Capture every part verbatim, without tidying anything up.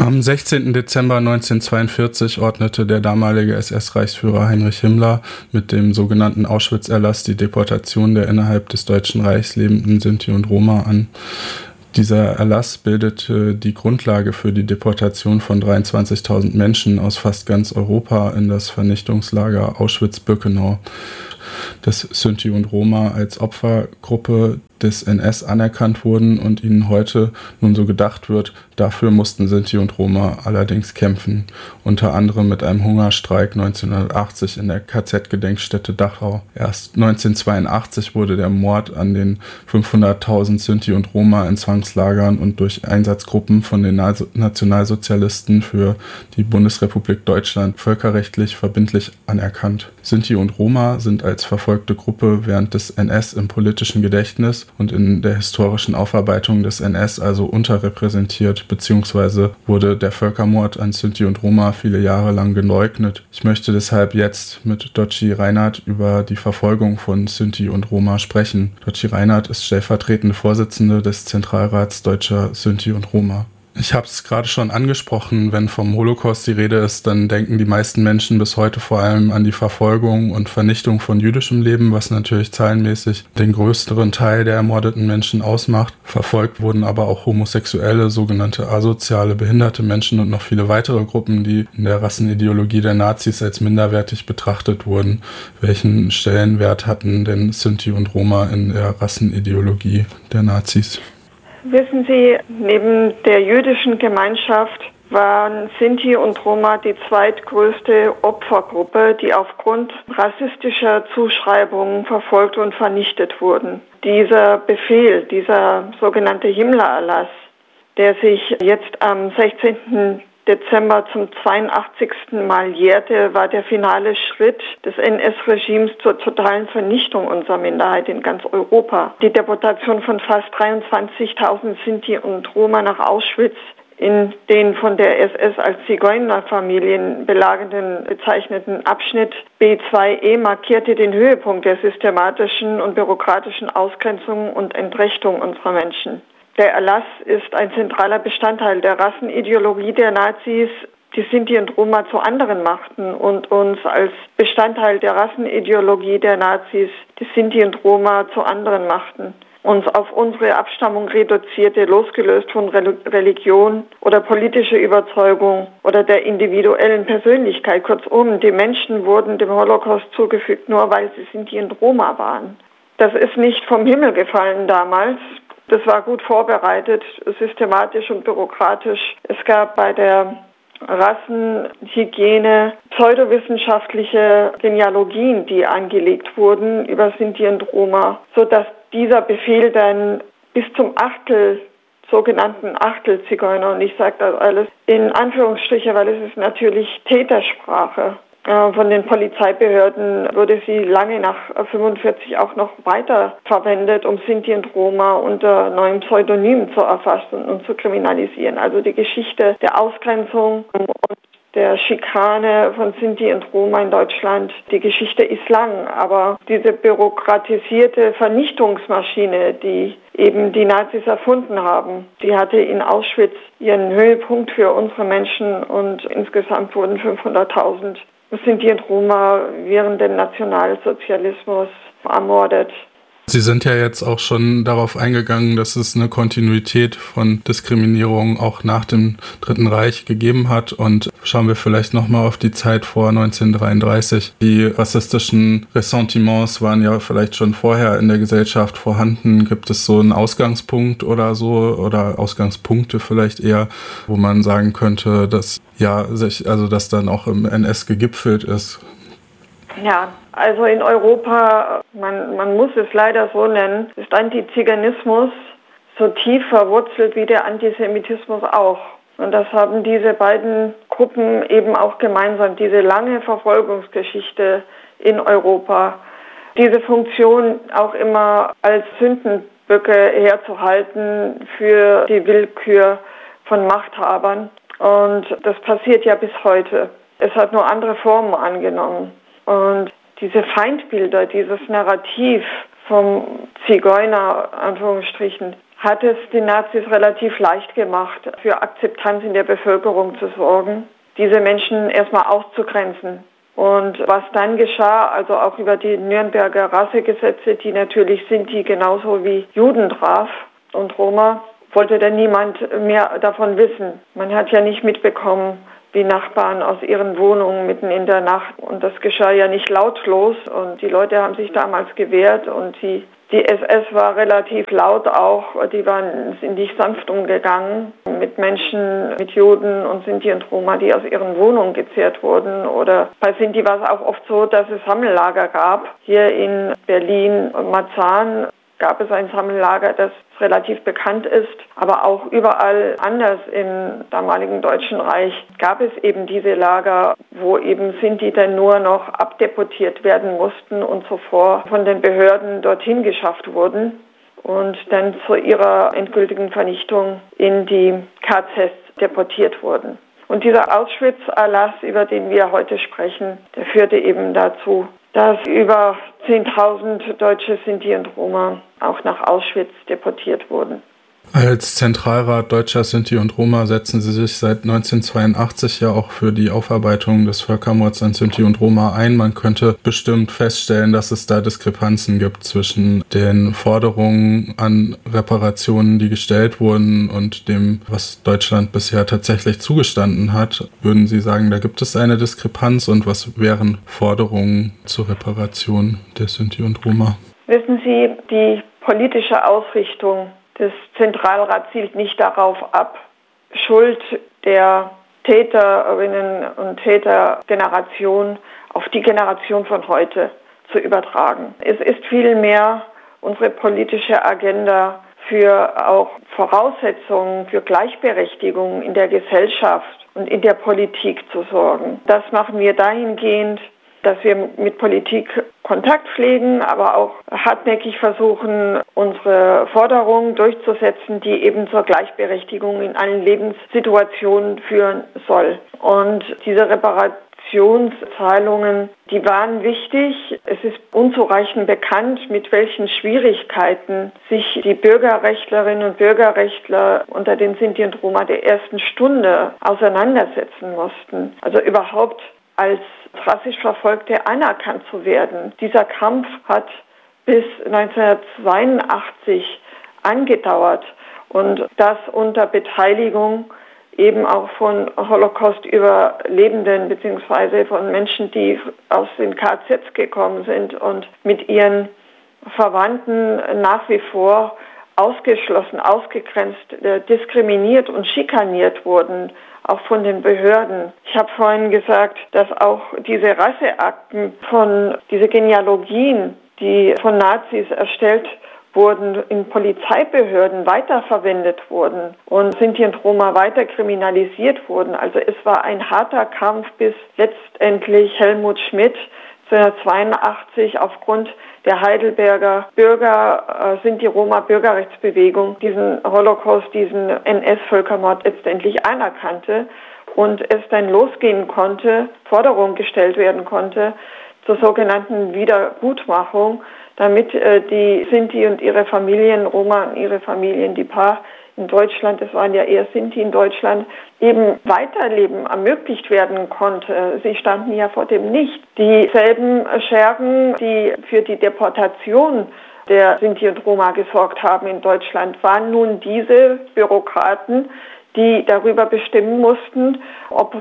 Am sechzehnten Dezember neunzehnhundertzweiundvierzig ordnete der damalige S S-Reichsführer Heinrich Himmler mit dem sogenannten Auschwitz-Erlass die Deportation der innerhalb des Deutschen Reichs lebenden Sinti und Roma an. Dieser Erlass bildete die Grundlage für die Deportation von dreiundzwanzigtausend Menschen aus fast ganz Europa in das Vernichtungslager Auschwitz-Birkenau. Dass Sinti und Roma als Opfergruppe des N S anerkannt wurden und ihnen heute nun so gedacht wird, dafür mussten Sinti und Roma allerdings kämpfen, unter anderem mit einem Hungerstreik neunzehnhundertachtzig in der K Z-Gedenkstätte Dachau. Erst neunzehnhundertzweiundachtzig wurde der Mord an den fünfhunderttausend Sinti und Roma in Zwangslagern und durch Einsatzgruppen von den Nationalsozialisten für die Bundesrepublik Deutschland völkerrechtlich verbindlich anerkannt. Sinti und Roma sind als verfolgte Gruppe während des N S im politischen Gedächtnis und in der historischen Aufarbeitung des N S also unterrepräsentiert, beziehungsweise wurde der Völkermord an Sinti und Roma viele Jahre lang geleugnet. Ich möchte deshalb jetzt mit Doci Reinhardt über die Verfolgung von Sinti und Roma sprechen. Doci Reinhardt ist stellvertretende Vorsitzende des Zentralrats Deutscher Sinti und Roma. Ich habe es gerade schon angesprochen, wenn vom Holocaust die Rede ist, dann denken die meisten Menschen bis heute vor allem an die Verfolgung und Vernichtung von jüdischem Leben, was natürlich zahlenmäßig den größeren Teil der ermordeten Menschen ausmacht. Verfolgt wurden aber auch homosexuelle, sogenannte asoziale, behinderte Menschen und noch viele weitere Gruppen, die in der Rassenideologie der Nazis als minderwertig betrachtet wurden. Welchen Stellenwert hatten denn Sinti und Roma in der Rassenideologie der Nazis? Wissen Sie, neben der jüdischen Gemeinschaft waren Sinti und Roma die zweitgrößte Opfergruppe, die aufgrund rassistischer Zuschreibungen verfolgt und vernichtet wurden. Dieser Befehl, dieser sogenannte Himmler-Erlass, der sich jetzt am sechzehnten Dezember zum zweiundachtzigsten Mal jährte, war der finale Schritt des N S-Regimes zur totalen Vernichtung unserer Minderheit in ganz Europa. Die Deportation von fast dreiundzwanzigtausend Sinti und Roma nach Auschwitz in den von der S S als Zigeunerfamilien belagerten bezeichneten Abschnitt B zwei E markierte den Höhepunkt der systematischen und bürokratischen Ausgrenzung und Entrechtung unserer Menschen. Der Erlass ist ein zentraler Bestandteil der Rassenideologie der Nazis, die Sinti und Roma zu anderen machten und uns als Bestandteil der Rassenideologie der Nazis die Sinti und Roma zu anderen machten. Uns auf unsere Abstammung reduzierte, losgelöst von Religion oder politischer Überzeugung oder der individuellen Persönlichkeit. Kurzum, die Menschen wurden dem Holocaust zugefügt, nur weil sie Sinti und Roma waren. Das ist nicht vom Himmel gefallen damals. Das war gut vorbereitet, systematisch und bürokratisch. Es gab bei der Rassenhygiene pseudowissenschaftliche Genealogien, die angelegt wurden über Sinti und Roma, sodass dieser Befehl dann bis zum Achtel, sogenannten Achtelzigeuner, und ich sage das alles in Anführungsstriche, weil es ist natürlich Tätersprache. Von den Polizeibehörden wurde sie lange nach fünfundvierzig auch noch weiter verwendet, um Sinti und Roma unter neuem Pseudonym zu erfassen und zu kriminalisieren. Also die Geschichte der Ausgrenzung und der Schikane von Sinti und Roma in Deutschland, die Geschichte ist lang, aber diese bürokratisierte Vernichtungsmaschine, die eben die Nazis erfunden haben, die hatte in Auschwitz ihren Höhepunkt für unsere Menschen und insgesamt wurden fünfhunderttausend Sinti und Roma während dem Nationalsozialismus ermordet. Sie sind ja jetzt auch schon darauf eingegangen, dass es eine Kontinuität von Diskriminierung auch nach dem Dritten Reich gegeben hat. Und schauen wir vielleicht nochmal auf die Zeit vor neunzehnhundertdreiunddreißig. Die rassistischen Ressentiments waren ja vielleicht schon vorher in der Gesellschaft vorhanden. Gibt es so einen Ausgangspunkt oder so, oder Ausgangspunkte vielleicht eher, wo man sagen könnte, dass ja sich, also dass dann auch im N S gegipfelt ist? Ja, also in Europa, man, man muss es leider so nennen, ist Antiziganismus so tief verwurzelt wie der Antisemitismus auch. Und das haben diese beiden Gruppen eben auch gemeinsam, diese lange Verfolgungsgeschichte in Europa. Diese Funktion auch immer als Sündenböcke herzuhalten für die Willkür von Machthabern. Und das passiert ja bis heute. Es hat nur andere Formen angenommen. Und diese Feindbilder, dieses Narrativ vom Zigeuner, Anführungsstrichen, hat es den Nazis relativ leicht gemacht, für Akzeptanz in der Bevölkerung zu sorgen, diese Menschen erstmal auszugrenzen. Und was dann geschah, also auch über die Nürnberger Rassegesetze, die natürlich Sinti genauso wie Juden traf und Roma, wollte dann niemand mehr davon wissen. Man hat ja nicht mitbekommen, wie Nachbarn aus ihren Wohnungen mitten in der Nacht. Und das geschah ja nicht lautlos. Und die Leute haben sich damals gewehrt. Und die, die S S war relativ laut auch. Die waren sind nicht sanft umgegangen mit Menschen, mit Juden und Sinti und Roma, die aus ihren Wohnungen gezerrt wurden. Oder bei Sinti war es auch oft so, dass es Sammellager gab. Hier in Berlin und Marzahn gab es ein Sammellager, das relativ bekannt ist, aber auch überall anders im damaligen Deutschen Reich gab es eben diese Lager, wo eben Sinti dann nur noch abdeportiert werden mussten und zuvor von den Behörden dorthin geschafft wurden und dann zu ihrer endgültigen Vernichtung in die K Zs deportiert wurden. Und dieser Auschwitz-Erlass, über den wir heute sprechen, der führte eben dazu, dass über zehntausend Deutsche, Sinti und Roma auch nach Auschwitz deportiert wurden. Als Zentralrat Deutscher Sinti und Roma setzen Sie sich seit neunzehnhundertzweiundachtzig ja auch für die Aufarbeitung des Völkermords an Sinti und Roma ein. Man könnte bestimmt feststellen, dass es da Diskrepanzen gibt zwischen den Forderungen an Reparationen, die gestellt wurden, und dem, was Deutschland bisher tatsächlich zugestanden hat. Würden Sie sagen, da gibt es eine Diskrepanz, und was wären Forderungen zur Reparation der Sinti und Roma? Wissen Sie, die politische Ausrichtung des Zentralrats zielt nicht darauf ab, Schuld der Täterinnen und Tätergeneration auf die Generation von heute zu übertragen. Es ist vielmehr unsere politische Agenda für auch Voraussetzungen für Gleichberechtigung in der Gesellschaft und in der Politik zu sorgen. Das machen wir dahingehend, dass wir mit Politik Kontakt pflegen, aber auch hartnäckig versuchen, unsere Forderungen durchzusetzen, die eben zur Gleichberechtigung in allen Lebenssituationen führen soll. Und diese Reparationszahlungen, die waren wichtig. Es ist unzureichend bekannt, mit welchen Schwierigkeiten sich die Bürgerrechtlerinnen und Bürgerrechtler unter den Sinti und Roma der ersten Stunde auseinandersetzen mussten. Also überhaupt als rassisch Verfolgte anerkannt zu werden. Dieser Kampf hat bis neunzehnhundertzweiundachtzig angedauert, und das unter Beteiligung eben auch von Holocaust-Überlebenden beziehungsweise von Menschen, die aus den K Zs gekommen sind und mit ihren Verwandten nach wie vor ausgeschlossen, ausgegrenzt, diskriminiert und schikaniert wurden, auch von den Behörden. Ich habe vorhin gesagt, dass auch diese Rasseakten von, diese Genealogien, die von Nazis erstellt wurden, in Polizeibehörden weiterverwendet wurden und Sinti und Roma weiter kriminalisiert wurden. Also es war ein harter Kampf, bis letztendlich Helmut Schmidt neunzehnhundertzweiundachtzig aufgrund der Heidelberger Bürger, äh, Sinti-Roma-Bürgerrechtsbewegung diesen Holocaust, diesen N S-Völkermord letztendlich anerkannte und es dann losgehen konnte, Forderung gestellt werden konnte zur sogenannten Wiedergutmachung, damit äh, die Sinti und ihre Familien, Roma und ihre Familien, die Paar in Deutschland, es waren ja eher Sinti in Deutschland, eben Weiterleben ermöglicht werden konnte. Sie standen ja vor dem Nicht. Dieselben Schergen, die für die Deportation der Sinti und Roma gesorgt haben in Deutschland, waren nun diese Bürokraten, die darüber bestimmen mussten, ob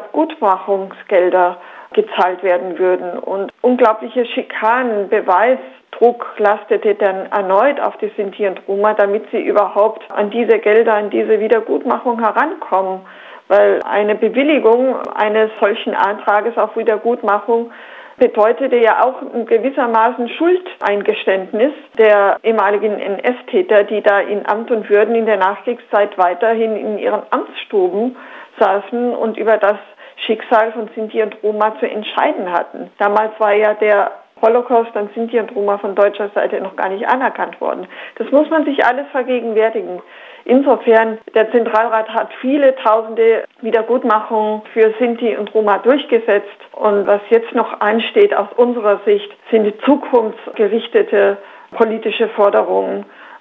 Wiedergutmachungsgelder gezahlt werden würden. Und unglaubliche Schikanen, Beweisdruck lastete dann erneut auf die Sinti und Roma, damit sie überhaupt an diese Gelder, an diese Wiedergutmachung herankommen. Weil eine Bewilligung eines solchen Antrages auf Wiedergutmachung bedeutete ja auch in gewissermaßen Schuldeingeständnis der ehemaligen N S-Täter, die da in Amt und Würden in der Nachkriegszeit weiterhin in ihren Amtsstuben saßen und über das Schicksal von Sinti und Roma zu entscheiden hatten. Damals war ja der Holocaust an Sinti und Roma von deutscher Seite noch gar nicht anerkannt worden. Das muss man sich alles vergegenwärtigen. Insofern, der Zentralrat hat viele tausende Wiedergutmachungen für Sinti und Roma durchgesetzt. Und was jetzt noch ansteht aus unserer Sicht, sind die zukunftsgerichtete politische Forderungen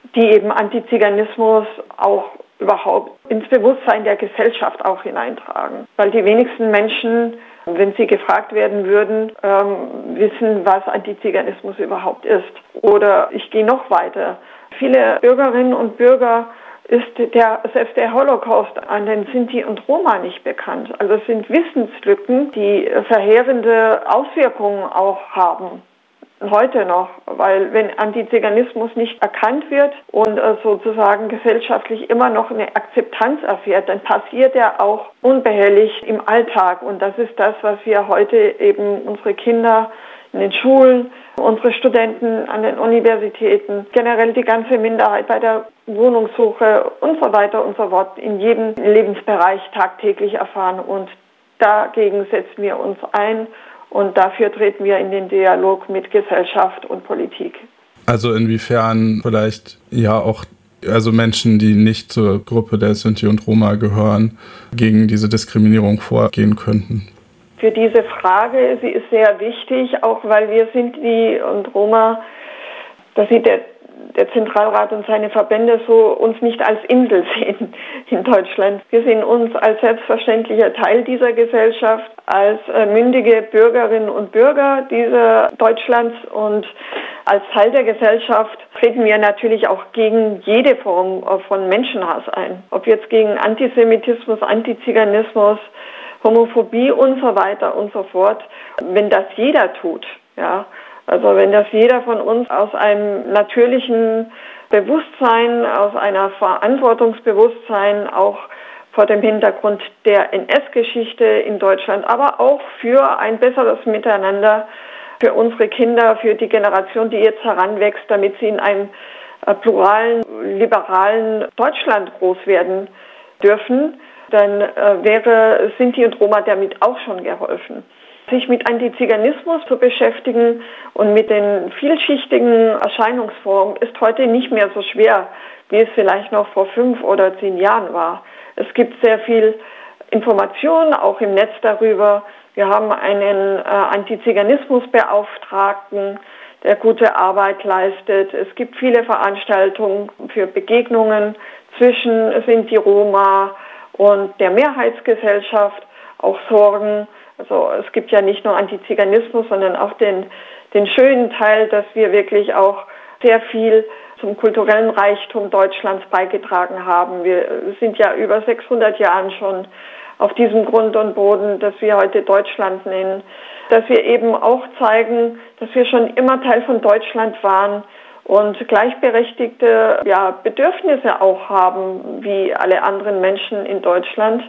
die eben Antiziganismus auch überhaupt ins Bewusstsein der Gesellschaft auch hineintragen. Weil die wenigsten Menschen, wenn sie gefragt werden würden, ähm, wissen, was Antiziganismus überhaupt ist. Oder ich gehe noch weiter. Viele Bürgerinnen und Bürger ist der, selbst der Holocaust an den Sinti und Roma nicht bekannt. Also es sind Wissenslücken, die verheerende Auswirkungen auch haben. Heute noch, weil wenn Antiziganismus nicht erkannt wird und äh, sozusagen gesellschaftlich immer noch eine Akzeptanz erfährt, dann passiert er auch unbehelligt im Alltag. Und das ist das, was wir heute eben unsere Kinder in den Schulen, unsere Studenten an den Universitäten, generell die ganze Minderheit bei der Wohnungssuche und so weiter und so fort in jedem Lebensbereich tagtäglich erfahren. Und dagegen setzen wir uns ein. Und dafür treten wir in den Dialog mit Gesellschaft und Politik. Also inwiefern vielleicht ja auch also Menschen, die nicht zur Gruppe der Sinti und Roma gehören, gegen diese Diskriminierung vorgehen könnten? Für diese Frage, sie ist sehr wichtig, auch weil wir Sinti und Roma, das sieht der der Zentralrat und seine Verbände so uns nicht als Insel sehen in Deutschland. Wir sehen uns als selbstverständlicher Teil dieser Gesellschaft, als äh, mündige Bürgerinnen und Bürger dieser Deutschlands und als Teil der Gesellschaft treten wir natürlich auch gegen jede Form von Menschenhass ein. Ob jetzt gegen Antisemitismus, Antiziganismus, Homophobie und so weiter und so fort. Wenn das jeder tut, ja, also wenn das jeder von uns aus einem natürlichen Bewusstsein, aus einer Verantwortungsbewusstsein, auch vor dem Hintergrund der N S-Geschichte in Deutschland, aber auch für ein besseres Miteinander für unsere Kinder, für die Generation, die jetzt heranwächst, damit sie in einem pluralen, liberalen Deutschland groß werden dürfen, dann wäre Sinti und Roma damit auch schon geholfen. Sich mit Antiziganismus zu beschäftigen und mit den vielschichtigen Erscheinungsformen ist heute nicht mehr so schwer, wie es vielleicht noch vor fünf oder zehn Jahren war. Es gibt sehr viel Information, auch im Netz darüber. Wir haben einen äh, Antiziganismusbeauftragten, der gute Arbeit leistet. Es gibt viele Veranstaltungen für Begegnungen zwischen Sinti, Roma und der Mehrheitsgesellschaft, auch Sorgen. Also es gibt ja nicht nur Antiziganismus, sondern auch den, den schönen Teil, dass wir wirklich auch sehr viel zum kulturellen Reichtum Deutschlands beigetragen haben. Wir sind ja über sechshundert Jahren schon auf diesem Grund und Boden, das wir heute Deutschland nennen. Dass wir eben auch zeigen, dass wir schon immer Teil von Deutschland waren und gleichberechtigte ja, Bedürfnisse auch haben, wie alle anderen Menschen in Deutschland.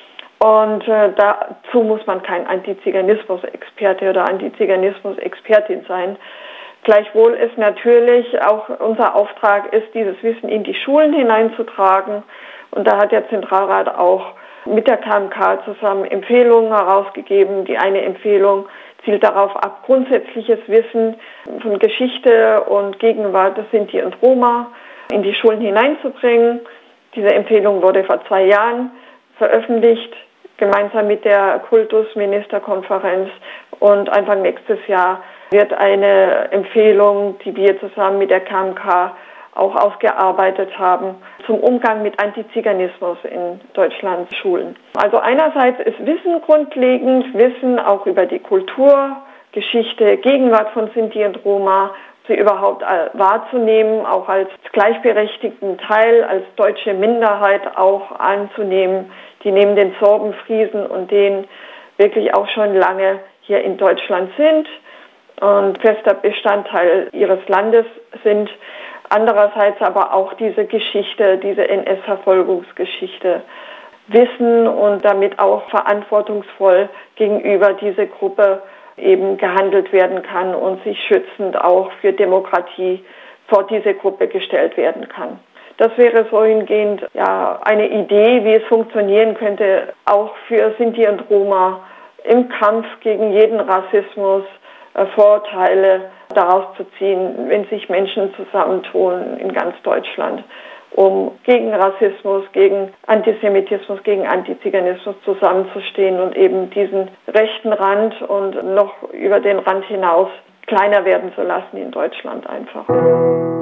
Und äh, dazu muss man kein Antiziganismus-Experte oder Antiziganismus-Expertin sein. Gleichwohl ist natürlich auch unser Auftrag ist, dieses Wissen in die Schulen hineinzutragen. Und da hat der Zentralrat auch mit der K M K zusammen Empfehlungen herausgegeben. Die eine Empfehlung zielt darauf ab, grundsätzliches Wissen von Geschichte und Gegenwart des Sinti und Roma in die Schulen hineinzubringen. Diese Empfehlung wurde vor zwei Jahren veröffentlicht, gemeinsam mit der Kultusministerkonferenz, und Anfang nächstes Jahr wird eine Empfehlung, die wir zusammen mit der K M K auch ausgearbeitet haben, zum Umgang mit Antiziganismus in Deutschlands Schulen. Also einerseits ist Wissen grundlegend, Wissen auch über die Kultur, Geschichte, Gegenwart von Sinti und Roma, sie überhaupt wahrzunehmen, auch als gleichberechtigten Teil, als deutsche Minderheit auch anzunehmen, die neben den Sorben, Friesen und denen wirklich auch schon lange hier in Deutschland sind und fester Bestandteil ihres Landes sind. Andererseits aber auch diese Geschichte, diese N S-Verfolgungsgeschichte wissen und damit auch verantwortungsvoll gegenüber dieser Gruppe eben gehandelt werden kann und sich schützend auch für Demokratie vor diese Gruppe gestellt werden kann. Das wäre so hingehend ja eine Idee, wie es funktionieren könnte, auch für Sinti und Roma im Kampf gegen jeden Rassismus, äh, Vorurteile daraus zu ziehen, wenn sich Menschen zusammentun in ganz Deutschland, um gegen Rassismus, gegen Antisemitismus, gegen Antiziganismus zusammenzustehen und eben diesen rechten Rand und noch über den Rand hinaus kleiner werden zu lassen in Deutschland einfach.